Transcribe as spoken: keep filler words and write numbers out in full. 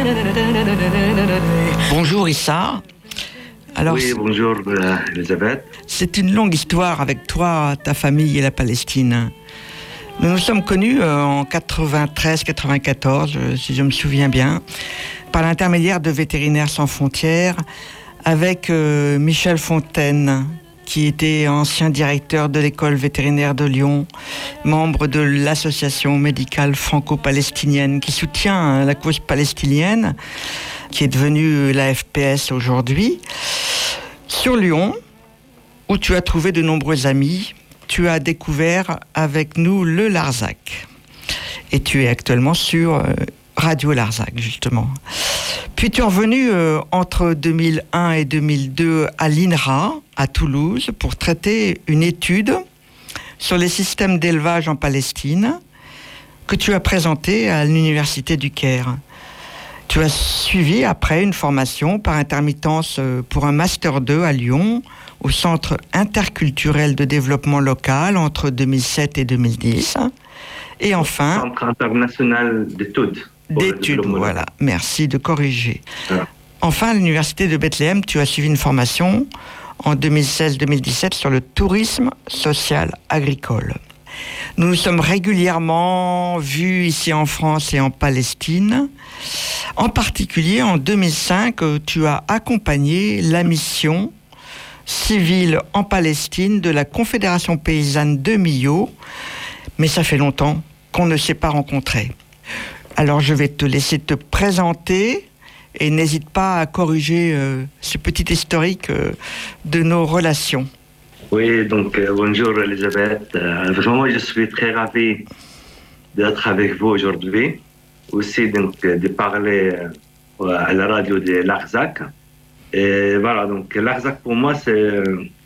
Bonjour Issa. Alors, oui, bonjour euh, Elisabeth. C'est une longue histoire avec toi, ta famille et la Palestine. Nous nous sommes connus euh, en quatre-vingt-treize quatre-vingt-quatorze, euh, si je me souviens bien, par l'intermédiaire de Vétérinaires sans frontières, avec euh, Michel Fontaine, qui était ancien directeur de l'école vétérinaire de Lyon, membre de l'association médicale franco-palestinienne qui soutient la cause palestinienne, qui est devenue l'A F P S aujourd'hui. Sur Lyon, où tu as trouvé de nombreux amis, tu as découvert avec nous le Larzac. Et tu es actuellement sur euh, Radio Larzac, justement. Puis tu es revenu euh, entre deux mille un et deux mille deux à l'I N R A, à Toulouse, pour traiter une étude sur les systèmes d'élevage en Palestine que tu as présentée à l'Université du Caire. Tu as suivi après une formation par intermittence pour un Master deux à Lyon, au Centre interculturel de développement local entre deux mille sept et deux mille dix. Et enfin... Centre international d'études. D'études, voilà. Merci de corriger. Ah. Enfin, à l'Université de Bethléem, tu as suivi une formation en deux mille seize deux mille dix-sept sur le tourisme social agricole. Nous nous sommes régulièrement vus ici en France et en Palestine. En particulier, en deux mille cinq, tu as accompagné la mission civile en Palestine de la Confédération paysanne de Millau. Mais ça fait longtemps qu'on ne s'est pas rencontrés. Alors je vais te laisser te présenter et n'hésite pas à corriger euh, ce petit historique euh, de nos relations. Oui, donc euh, bonjour Elisabeth. Euh, vraiment, je suis très ravi d'être avec vous aujourd'hui. Aussi donc, de parler euh, à la radio de Larzac. Et voilà, donc Larzac pour moi, c'est,